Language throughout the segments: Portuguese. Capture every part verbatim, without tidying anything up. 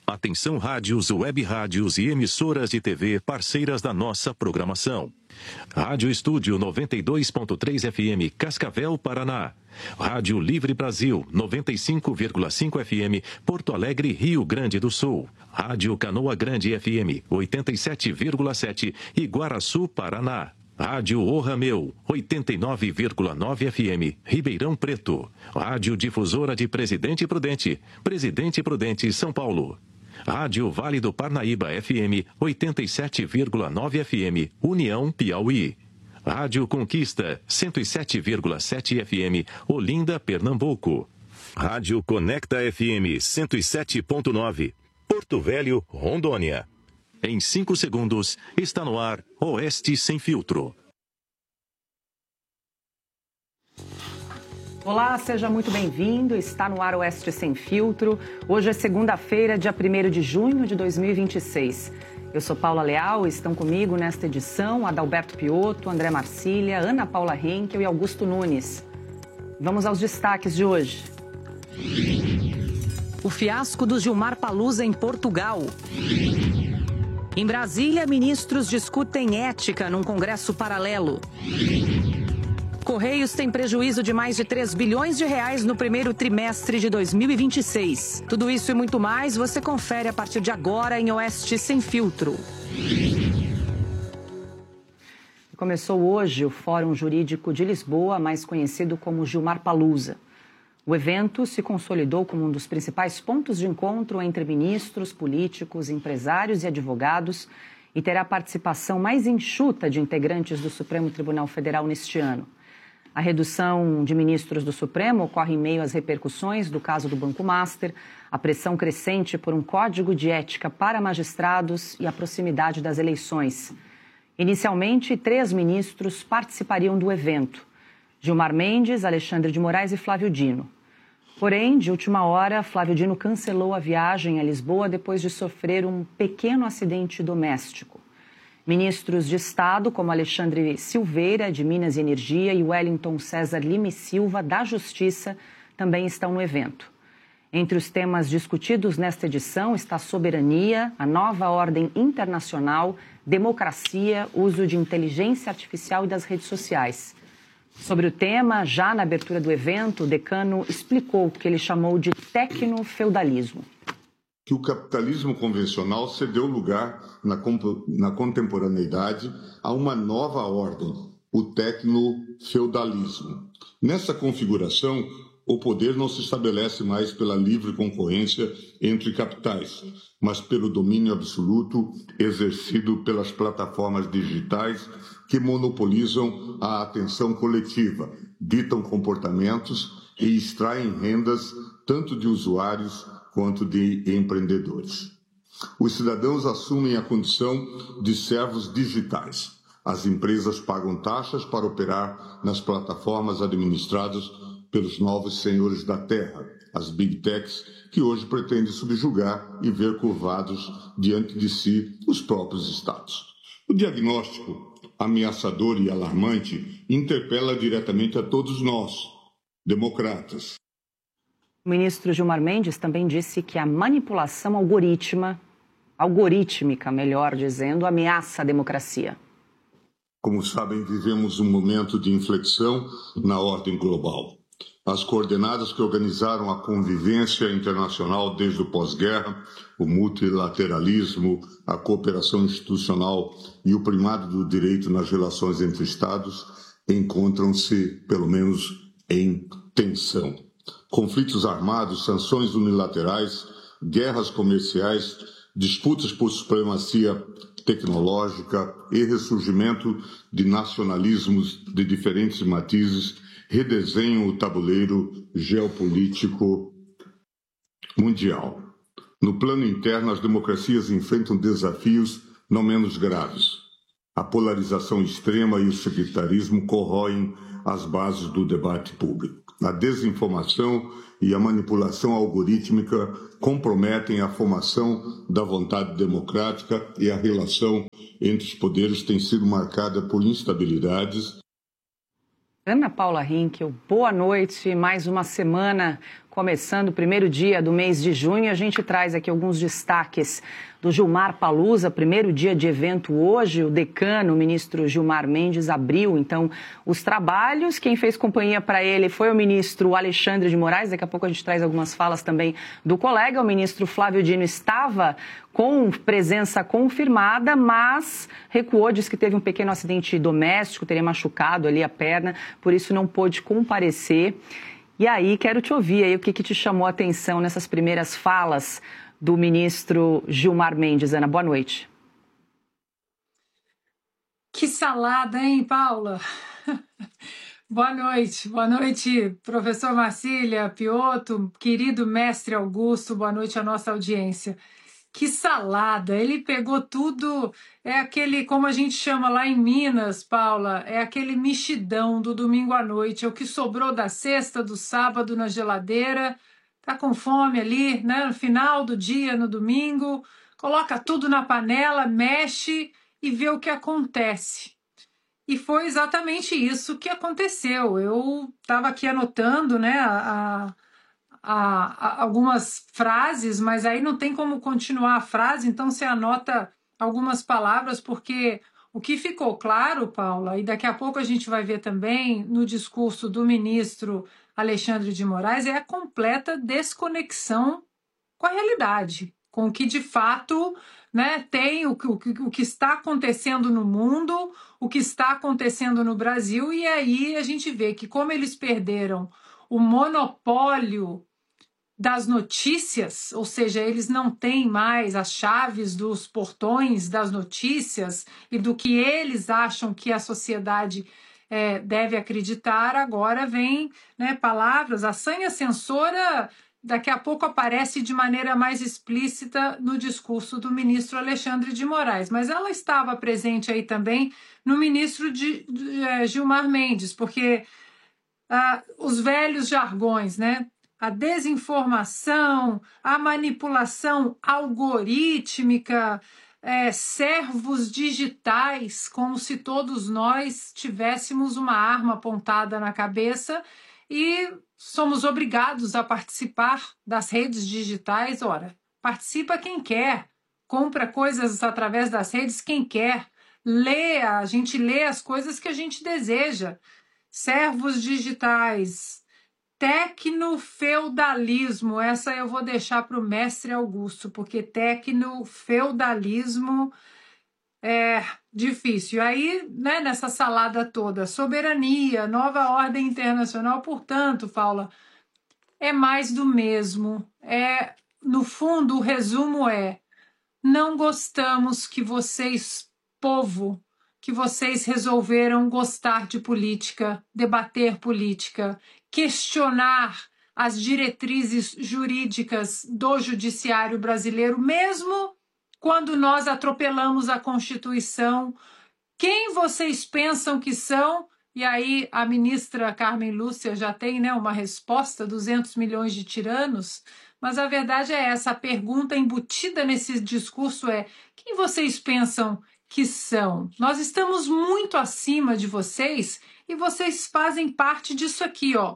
Atenção rádios, web rádios e emissoras de T V parceiras da nossa programação. Rádio Estúdio noventa e dois ponto três F M, Cascavel, Paraná. Rádio Livre Brasil, noventa e cinco vírgula cinco F M, Porto Alegre, Rio Grande do Sul. Rádio Canoa Grande F M, oitenta e sete vírgula sete, Iguaraçu, Paraná. Rádio O Rameu, oitenta e nove vírgula nove F M, Ribeirão Preto. Rádio Difusora de Presidente Prudente, Presidente Prudente, São Paulo. Rádio Vale do Parnaíba F M, oitenta e sete vírgula nove F M, União, Piauí. Rádio Conquista, cento e sete vírgula sete F M, Olinda, Pernambuco. Rádio Conecta F M, cento e sete ponto nove, Porto Velho, Rondônia. Em cinco segundos, está no ar Oeste Sem Filtro. Olá, seja muito bem-vindo. Está no ar Oeste Sem Filtro. Hoje é segunda-feira, dia primeiro de junho de dois mil e vinte e seis. Eu sou Paula Leal e estão comigo nesta edição Adalberto Piotto, André Marcília, Ana Paula Henkel e Augusto Nunes. Vamos aos destaques de hoje. O fiasco do Gilmar Palusa em Portugal. Em Brasília, ministros discutem ética num congresso paralelo. Correios tem prejuízo de mais de três bilhões de reais no primeiro trimestre de dois mil e vinte e seis. Tudo isso e muito mais você confere a partir de agora em Oeste Sem Filtro. Começou hoje o Fórum Jurídico de Lisboa, mais conhecido como Gilmar Palusa. O evento se consolidou como um dos principais pontos de encontro entre ministros, políticos, empresários e advogados e terá a participação mais enxuta de integrantes do Supremo Tribunal Federal neste ano. A redução de ministros do Supremo ocorre em meio às repercussões do caso do Banco Master, a pressão crescente por um código de ética para magistrados e a proximidade das eleições. Inicialmente, três ministros participariam do evento: Gilmar Mendes, Alexandre de Moraes e Flávio Dino. Porém, de última hora, Flávio Dino cancelou a viagem a Lisboa depois de sofrer um pequeno acidente doméstico. Ministros de Estado, como Alexandre Silveira, de Minas e Energia, e Wellington César Lima e Silva, da Justiça, também estão no evento. Entre os temas discutidos nesta edição está a soberania, a nova ordem internacional, democracia, uso de inteligência artificial e das redes sociais. Sobre o tema, já na abertura do evento, o decano explicou o que ele chamou de tecnofeudalismo. Que o capitalismo convencional cedeu lugar na, na contemporaneidade a uma nova ordem, o tecnofeudalismo. Nessa configuração, o poder não se estabelece mais pela livre concorrência entre capitais, mas pelo domínio absoluto exercido pelas plataformas digitais que monopolizam a atenção coletiva, ditam comportamentos e extraem rendas tanto de usuários quanto de empreendedores. Os cidadãos assumem a condição de servos digitais. As empresas pagam taxas para operar nas plataformas administradas pelos novos senhores da terra, as Big Techs, que hoje pretendem subjugar e ver curvados diante de si os próprios estados. O diagnóstico ameaçador e alarmante interpela diretamente a todos nós, democratas. O ministro Gilmar Mendes também disse que a manipulação algorítmica, algorítmica, melhor dizendo, ameaça a democracia. Como sabem, vivemos um momento de inflexão na ordem global. As coordenadas que organizaram a convivência internacional desde o pós-guerra, o multilateralismo, a cooperação institucional e o primado do direito nas relações entre Estados, encontram-se, pelo menos, em tensão. Conflitos armados, sanções unilaterais, guerras comerciais, disputas por supremacia tecnológica e ressurgimento de nacionalismos de diferentes matizes redesenham o tabuleiro geopolítico mundial. No plano interno, as democracias enfrentam desafios não menos graves. A polarização extrema e o sectarismo corroem as bases do debate público. A desinformação e a manipulação algorítmica comprometem a formação da vontade democrática e a relação entre os poderes tem sido marcada por instabilidades. Ana Paula Henkel, boa noite. Mais uma semana Começando o primeiro dia do mês de junho, a gente traz aqui alguns destaques do Gilmar Paluza, primeiro dia de evento hoje. O decano, o ministro Gilmar Mendes, abriu, então, os trabalhos. Quem fez companhia para ele foi o ministro Alexandre de Moraes. Daqui a pouco a gente traz algumas falas também do colega. O ministro Flávio Dino estava com presença confirmada, mas recuou, disse que teve um pequeno acidente doméstico, teria machucado ali a perna, por isso não pôde comparecer. E aí, quero te ouvir aí o que, que te chamou a atenção nessas primeiras falas do ministro Gilmar Mendes. Ana, boa noite. Que salada, hein, Paula? Boa noite. Boa noite, professor Marcília, Piotto, querido mestre Augusto, boa noite à nossa audiência. Que salada, ele pegou tudo, é aquele, como a gente chama lá em Minas, Paula, é aquele mexidão do domingo à noite, é o que sobrou da sexta, do sábado na geladeira, tá com fome ali, né, no final do dia, no domingo, coloca tudo na panela, mexe e vê o que acontece. E foi exatamente isso que aconteceu. Eu estava aqui anotando, né, a... A, a, algumas frases, mas aí não tem como continuar a frase, então você anota algumas palavras, porque o que ficou claro, Paula, e daqui a pouco a gente vai ver também no discurso do ministro Alexandre de Moraes, é a completa desconexão com a realidade, com o que de fato, né, tem, o, o, o que está acontecendo no mundo, o que está acontecendo no Brasil, e aí a gente vê que como eles perderam o monopólio das notícias, ou seja, eles não têm mais as chaves dos portões das notícias e do que eles acham que a sociedade é, deve acreditar, agora vem, né, palavras, a sanha censora daqui a pouco aparece de maneira mais explícita no discurso do ministro Alexandre de Moraes, mas ela estava presente aí também no ministro de, de, de Gilmar Mendes, porque ah, os velhos jargões, né? A desinformação, a manipulação algorítmica, é, servos digitais, como se todos nós tivéssemos uma arma apontada na cabeça e somos obrigados a participar das redes digitais. Ora, participa quem quer, compra coisas através das redes quem quer, lê, a gente lê as coisas que a gente deseja. Servos digitais, tecnofeudalismo, essa eu vou deixar para o mestre Augusto, porque tecnofeudalismo é difícil. Aí, né, nessa salada toda, soberania, nova ordem internacional, portanto, Paula, é mais do mesmo. É, no fundo, o resumo é: não gostamos que vocês, povo, que vocês resolveram gostar de política, debater política, questionar as diretrizes jurídicas do judiciário brasileiro, mesmo quando nós atropelamos a Constituição. Quem vocês pensam que são? E aí a ministra Carmen Lúcia já tem, né, uma resposta, duzentos milhões de tiranos, mas a verdade é essa, a pergunta embutida nesse discurso é: quem vocês pensam que são? Nós estamos muito acima de vocês e vocês fazem parte disso aqui, ó,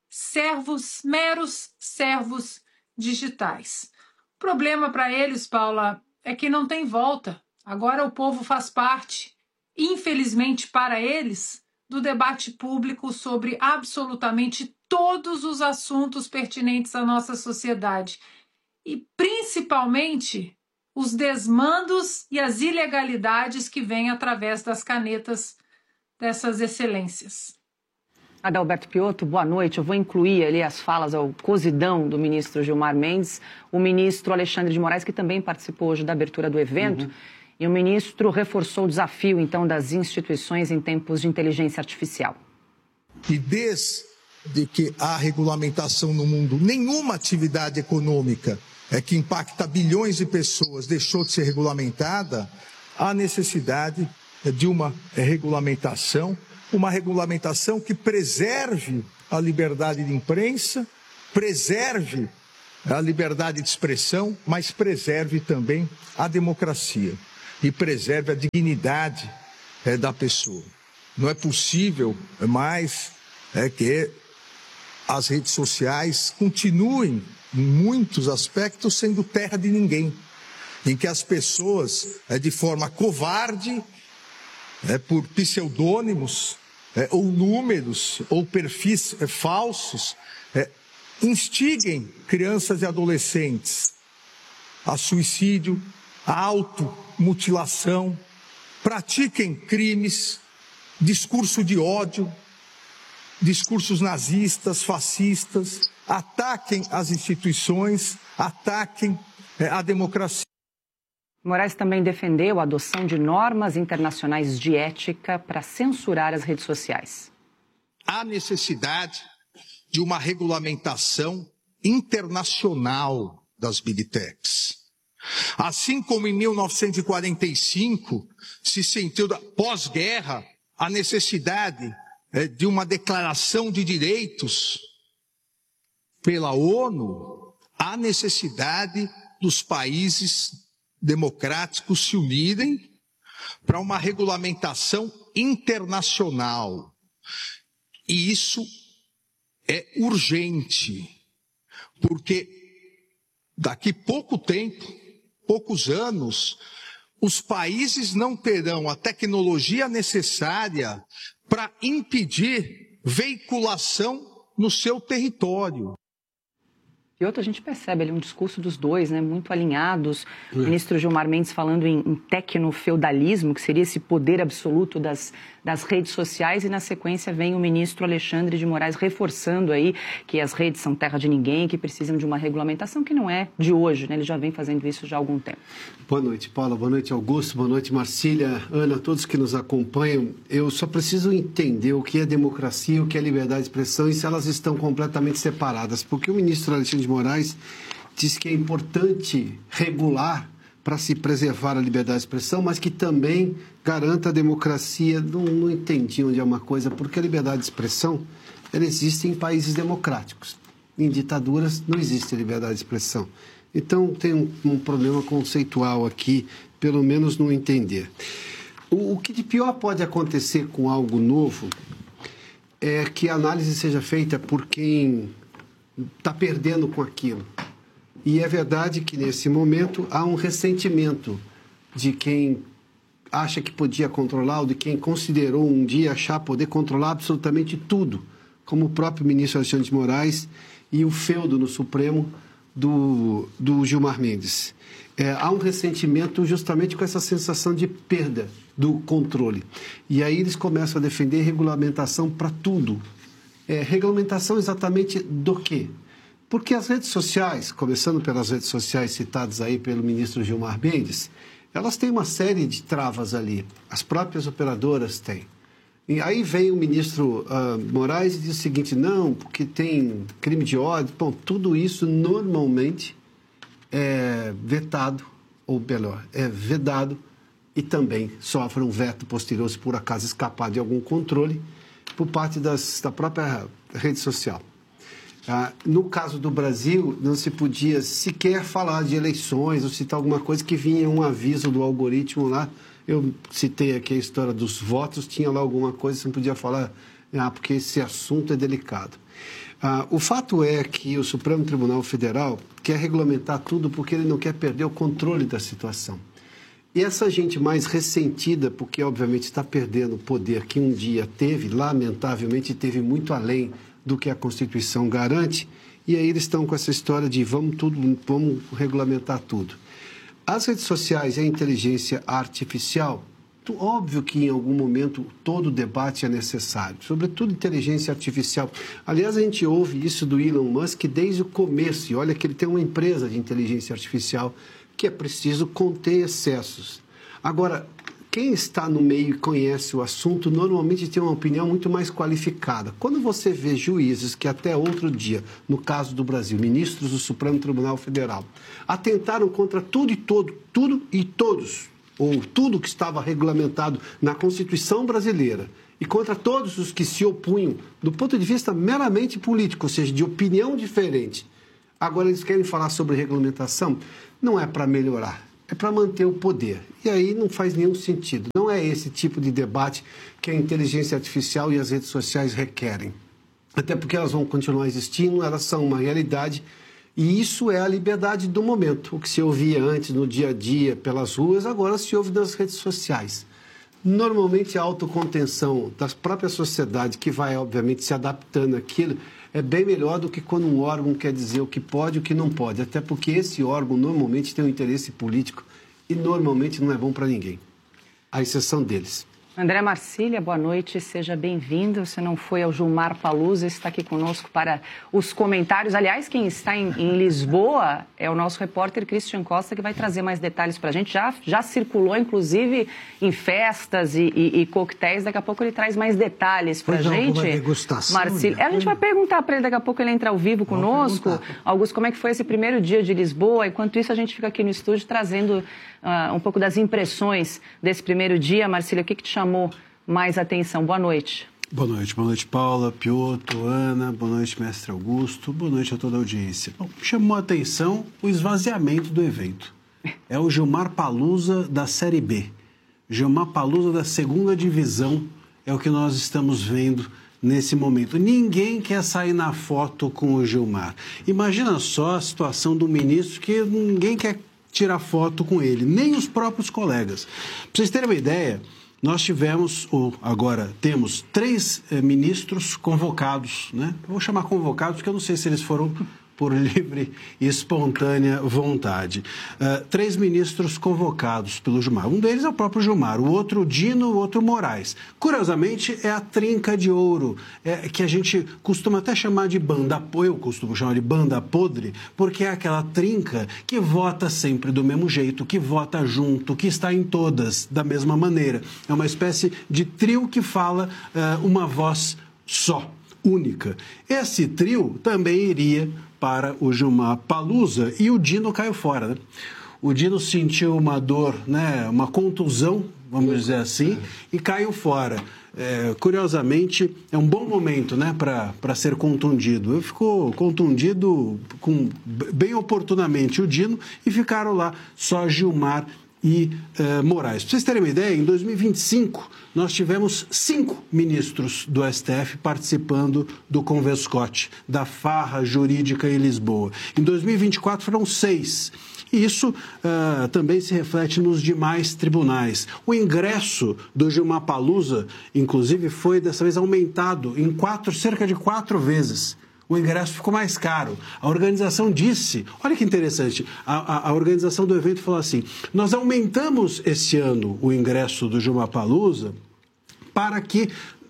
servos, meros servos digitais. O problema para eles, Paula, é que não tem volta. Agora o povo faz parte, infelizmente para eles, do debate público sobre absolutamente todos os assuntos pertinentes à nossa sociedade. E principalmente os desmandos e as ilegalidades que vêm através das canetas dessas excelências. Adalberto Piotto, boa noite. Eu vou incluir ali as falas ao cozidão do ministro Gilmar Mendes, o ministro Alexandre de Moraes, que também participou hoje da abertura do evento, uhum. E o ministro reforçou o desafio, então, das instituições em tempos de inteligência artificial. E desde que há regulamentação no mundo, nenhuma atividade econômica é que impacta bilhões de pessoas deixou de ser regulamentada, há necessidade de uma regulamentação, uma regulamentação que preserve a liberdade de imprensa, preserve a liberdade de expressão, mas preserve também a democracia e preserve a dignidade é, da pessoa. Não é possível mais é, que as redes sociais continuem, em muitos aspectos, sendo terra de ninguém, em que as pessoas, é, de forma covarde, é, por pseudônimos, é, ou números, ou perfis é, falsos, é, instiguem crianças e adolescentes a suicídio, a automutilação, pratiquem crimes, discurso de ódio, discursos nazistas, fascistas, ataquem as instituições, ataquem é, a democracia. Moraes também defendeu a adoção de normas internacionais de ética para censurar as redes sociais. Há necessidade de uma regulamentação internacional das Big Techs. Assim como em mil novecentos e quarenta e cinco se sentiu, pós-guerra, a necessidade é, de uma declaração de direitos pela ONU, há necessidade dos países democráticos se unirem para uma regulamentação internacional. E isso é urgente, porque daqui pouco tempo, poucos anos, os países não terão a tecnologia necessária para impedir veiculação no seu território. E outro, a gente percebe ali um discurso dos dois, né, muito alinhados. O ministro Gilmar Mendes falando em, em tecnofeudalismo, que seria esse poder absoluto das, das redes sociais, e na sequência vem o ministro Alexandre de Moraes reforçando aí que as redes são terra de ninguém, que precisam de uma regulamentação que não é de hoje, né? Ele já vem fazendo isso já há algum tempo. Boa noite, Paula. Boa noite, Augusto. Boa noite, Marcília, Ana, todos que nos acompanham. Eu só preciso entender o que é democracia, o que é liberdade de expressão e se elas estão completamente separadas, porque o ministro Alexandre de Moraes diz que é importante regular para se preservar a liberdade de expressão, mas que também garanta a democracia. Não, não entendi onde é uma coisa, porque a liberdade de expressão ela existe em países democráticos. Em ditaduras não existe liberdade de expressão. Então tem um, um problema conceitual aqui, pelo menos no entender. O, o que de pior pode acontecer com algo novo é que a análise seja feita por quem está perdendo com aquilo. E é verdade que, nesse momento, há um ressentimento de quem acha que podia controlar, ou de quem considerou um dia achar poder controlar absolutamente tudo, como o próprio ministro Alexandre de Moraes e o feudo no Supremo do, do Gilmar Mendes. É, há um ressentimento justamente com essa sensação de perda do controle. E aí eles começam a defender regulamentação para tudo. É, regulamentação exatamente do quê? Porque as redes sociais, começando pelas redes sociais citadas aí pelo ministro Gilmar Mendes, elas têm uma série de travas ali. As próprias operadoras têm. E aí vem o ministro uh, Moraes e diz o seguinte, não, porque tem crime de ódio. Bom, tudo isso normalmente é vetado, ou melhor, é vedado e também sofre um veto posterior se por acaso escapar de algum controle por parte das, da própria rede social. Ah, no caso do Brasil, não se podia sequer falar de eleições ou citar alguma coisa que vinha um aviso do algoritmo lá. Eu citei aqui a história dos votos, tinha lá alguma coisa que você não podia falar, ah, porque esse assunto é delicado. Ah, o fato é que o Supremo Tribunal Federal quer regulamentar tudo porque ele não quer perder o controle da situação. E essa gente mais ressentida, porque obviamente está perdendo o poder que um dia teve, lamentavelmente teve muito além do que a Constituição garante, e aí eles estão com essa história de vamos, tudo, vamos regulamentar tudo. As redes sociais e a inteligência artificial, óbvio que em algum momento todo debate é necessário, sobretudo inteligência artificial. Aliás, a gente ouve isso do Elon Musk desde o começo, e olha que ele tem uma empresa de inteligência artificial que é preciso conter excessos. Agora, quem está no meio e conhece o assunto normalmente tem uma opinião muito mais qualificada. Quando você vê juízes que até outro dia, no caso do Brasil, ministros do Supremo Tribunal Federal, atentaram contra tudo e todo, tudo e todos, ou tudo que estava regulamentado na Constituição brasileira, e contra todos os que se opunham do ponto de vista meramente político, ou seja, de opinião diferente. Agora eles querem falar sobre regulamentação, não é para melhorar, é para manter o poder. E aí não faz nenhum sentido. Não é esse tipo de debate que a inteligência artificial e as redes sociais requerem. até porque elas vão continuar existindo, elas são uma realidade, e isso é a liberdade do momento. O que se ouvia antes no dia a dia, pelas ruas, agora se ouve nas redes sociais. Normalmente a autocontenção da própria sociedade, que vai, obviamente, se adaptando àquilo, é bem melhor do que quando um órgão quer dizer o que pode e o que não pode, até porque esse órgão normalmente tem um interesse político e normalmente não é bom para ninguém, à exceção deles. André Marcília, boa noite, seja bem-vindo. Você não foi ao Gilmar Paluza, está aqui conosco para os comentários. Aliás, quem está em, em Lisboa é o nosso repórter Christian Costa, que vai trazer mais detalhes para a gente. Já, já circulou, inclusive, em festas e, e, e coquetéis. Daqui a pouco ele traz mais detalhes para a gente. Uma degustação, Marcília, né? A gente vai perguntar para ele, daqui a pouco ele entra ao vivo conosco. Augusto, como é que foi esse primeiro dia de Lisboa? Enquanto isso, a gente fica aqui no estúdio trazendo uh, um pouco das impressões desse primeiro dia. Marcília, o que, que te chamou mais atenção? Boa noite. Boa noite. Boa noite, Paula, Piotr, Ana. Boa noite, mestre Augusto. Boa noite a toda a audiência. Bom, chamou a atenção o esvaziamento do evento. É o Gilmar Paluza da Série B. Gilmar Paluza da segunda divisão é o que nós estamos vendo nesse momento. Ninguém quer sair na foto com o Gilmar. Imagina só a situação do ministro que ninguém quer tirar foto com ele, nem os próprios colegas. Para vocês terem uma ideia, nós tivemos, ou agora temos, três eh, ministros convocados, né? Eu vou chamar convocados porque eu não sei se eles foram por livre e espontânea vontade. Uh, três ministros convocados pelo Gilmar. Um deles é o próprio Gilmar, o outro Dino, o outro Moraes. Curiosamente, é a trinca de ouro, é, que a gente costuma até chamar de banda, eu costumo chamar de banda podre, porque é aquela trinca que vota sempre do mesmo jeito, que vota junto, que está em todas da mesma maneira. É uma espécie de trio que fala uh, uma voz só, única. Esse trio também iria para o Gilmar Paluza e o Dino caiu fora, né? O Dino sentiu uma dor, né, uma contusão, vamos dizer assim, e caiu fora. É, curiosamente, é um bom momento, né, para ser contundido. Ele ficou contundido com, bem oportunamente o Dino e ficaram lá só Gilmar e uh, Moraes. Para vocês terem uma ideia, em dois mil e vinte e cinco, nós tivemos cinco ministros do S T F participando do Convescote, da farra jurídica em Lisboa. Em dois mil e vinte e quatro foram seis. E isso uh, também se reflete nos demais tribunais. O ingresso do Gilmar Paluza, inclusive, foi dessa vez aumentado em quatro, cerca de quatro vezes. O ingresso ficou mais caro. A organização disse, olha que interessante, a, a, a organização do evento falou assim, nós aumentamos esse ano o ingresso do Gilmar Paluza para que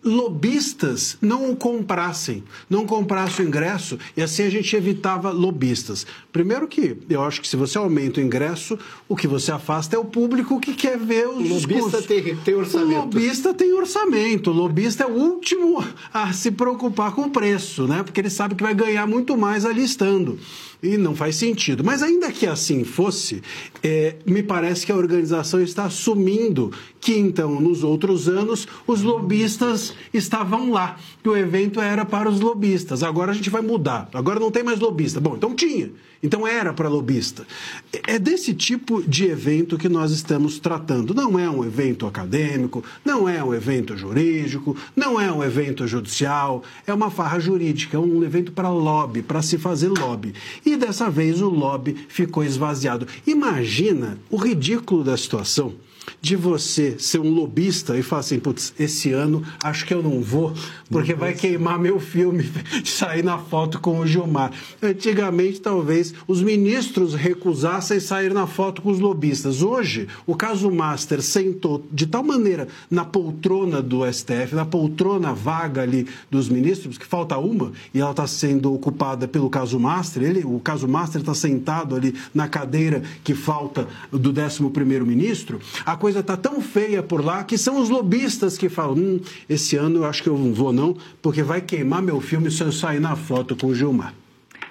lobistas não o comprassem, não comprassem o ingresso e assim a gente evitava lobistas. Primeiro que eu acho que se você aumenta o ingresso, o que você afasta é o público que quer ver os discursos. O lobista tem, tem orçamento. O lobista tem orçamento, o lobista é o último a se preocupar com o preço, né? Porque ele sabe que vai ganhar muito mais ali estando. E não faz sentido. Mas ainda que assim fosse, é, me parece que a organização está assumindo que, então, nos outros anos, os lobistas estavam lá, que o evento era para os lobistas. Agora a gente vai mudar. Agora não tem mais lobista. Bom, então tinha. Então era para lobista. É desse tipo de evento que nós estamos tratando. Não é um evento acadêmico, não é um evento jurídico, não é um evento judicial, é uma farra jurídica, é um evento para lobby, para se fazer lobby. E dessa vez o lobby ficou esvaziado. Imagina o ridículo da situação de você ser um lobista e falar assim, putz, esse ano acho que eu não vou, porque vai queimar meu filme de sair na foto com o Gilmar. Antigamente, talvez, os ministros recusassem sair na foto com os lobistas. Hoje, o caso Master sentou de tal maneira na poltrona do S T F, na poltrona vaga ali dos ministros, que falta uma, e ela está sendo ocupada pelo caso Master. Ele, o caso Master está sentado ali na cadeira que falta do décimo primeiro ministro. A coisa está tão feia por lá que são os lobistas que falam, hum, esse ano eu acho que eu não vou não, porque vai queimar meu filme se eu sair na foto com o Gilmar.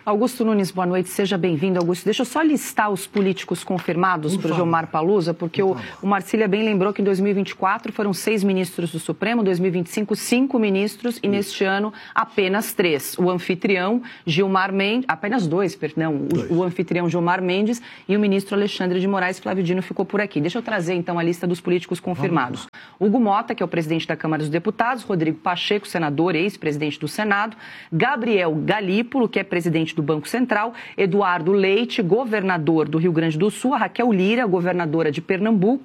Augusto Nunes, boa noite, seja bem-vindo, Augusto. Deixa eu só listar os políticos confirmados para o Gilmar Paluza, porque o, o Marcília bem lembrou que em dois mil e vinte e quatro foram seis ministros do Supremo, em dois mil e vinte e cinco, cinco ministros, e neste ano apenas três. O anfitrião Gilmar Mendes, apenas dois, perdão, o, o anfitrião Gilmar Mendes e o ministro Alexandre de Moraes. Flávio Dino ficou por aqui. Deixa eu trazer então a lista dos políticos confirmados. Hugo Mota, que é o presidente da Câmara dos Deputados, Rodrigo Pacheco, senador, ex-presidente do Senado, Gabriel Galípolo, que é presidente do Banco Central, Eduardo Leite, governador do Rio Grande do Sul, a Raquel Lira, governadora de Pernambuco,